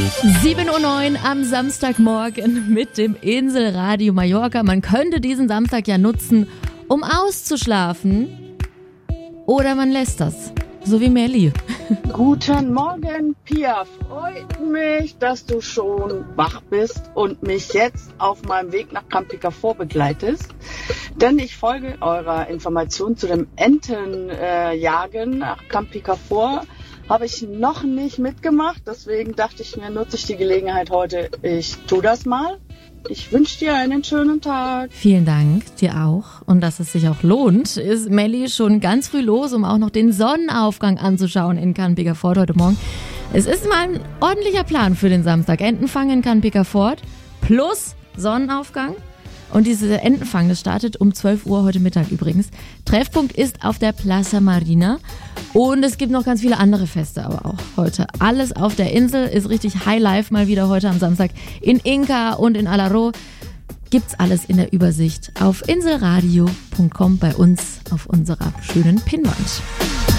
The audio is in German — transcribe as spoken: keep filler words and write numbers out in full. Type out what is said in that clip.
sieben Uhr neun am Samstagmorgen mit dem Inselradio Mallorca. Man könnte diesen Samstag ja nutzen, um auszuschlafen. Oder man lässt das. So wie Melli. Guten Morgen, Pia. Freut mich, dass du schon wach bist und mich jetzt auf meinem Weg nach Camp Picafort begleitest. Denn ich folge eurer Information zu dem Entenjagen äh, nach Camp Picafort. Habe ich noch nicht mitgemacht, deswegen dachte ich mir, nutze ich die Gelegenheit heute, ich tue das mal. Ich wünsche dir einen schönen Tag. Vielen Dank, dir auch. Und dass es sich auch lohnt, ist Melli schon ganz früh los, um auch noch den Sonnenaufgang anzuschauen in Camp Picafort heute Morgen. Es ist mal ein ordentlicher Plan für den Samstag. Entenfang in Camp Picafort plus Sonnenaufgang. Und dieser Entenfang, das startet um zwölf Uhr heute Mittag übrigens. Treffpunkt ist auf der Plaza Marina. Und es gibt noch ganz viele andere Feste, aber auch heute. Alles auf der Insel ist richtig High Life mal wieder heute am Samstag. In Inca und in Alaró gibt's alles in der Übersicht auf inselradio punkt com bei uns auf unserer schönen Pinnwand.